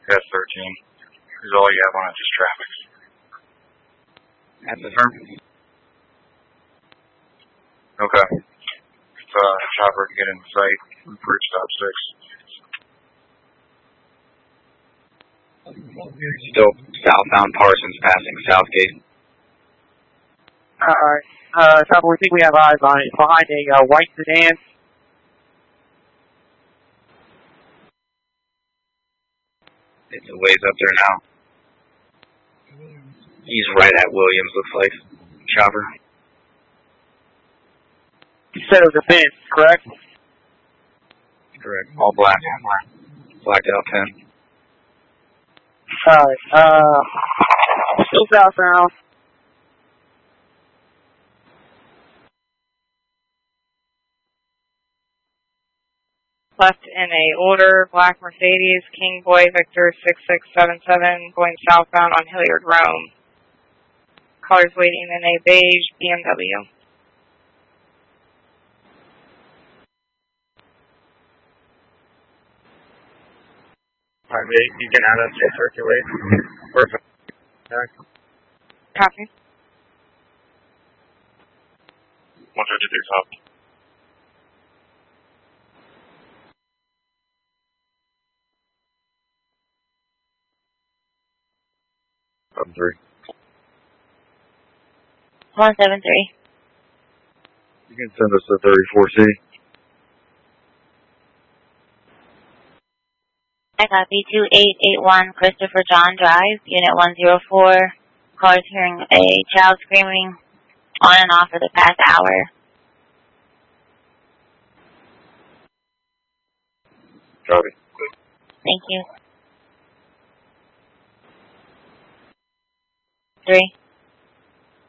S13. Is all you have on it, just traffic. That's the firm. Okay. Chopper can get in sight. Bridge stop 6. Still southbound Parsons passing Southgate. Chopper, we think we have eyes on it. It's behind a white sedan. It's a ways up there now. He's right at Williams, looks like. Chopper. You said it was a Benz, correct? Correct. All black. Blacked out 10. Alright, still southbound. Left in a order, black Mercedes, King Boy Victor 6677, going southbound on Hilliard Rome. Callers waiting in a beige BMW. Alright, you can have us to circulate. Perfect. Copy. 152 top. Up 3. 173. You can send us to 34C. I copy 2881 Christopher John Drive, Unit 104. Callers hearing a child screaming on and off for the past hour. Copy. Thank you. 3.